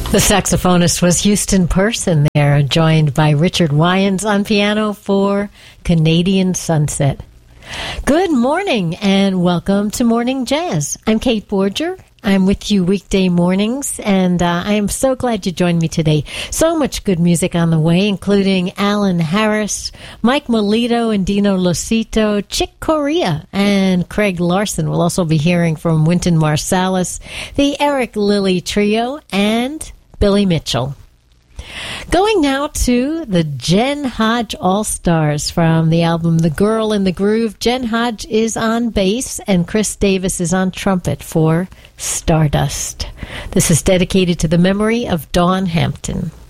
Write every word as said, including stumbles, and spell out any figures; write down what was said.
The saxophonist was Houston Person there, joined by Richard Wyans on piano for Canadian Sunset. Good morning and welcome to Morning Jazz. I'm Kate Borger. I'm with you weekday mornings, and uh, I am so glad you joined me today. So much good music on the way, including Alan Harris, Mike Melito and Dino Losito, Chick Corea, and Craig Larson. We'll also be hearing from Wynton Marsalis, the Eric Lilly Trio, and Billy Mitchell. Going now to the Jen Hodge All-Stars from the album The Girl in the Groove. Jen Hodge is on bass and Chris Davis is on trumpet for Stardust. This is dedicated to the memory of Dawn Hampton.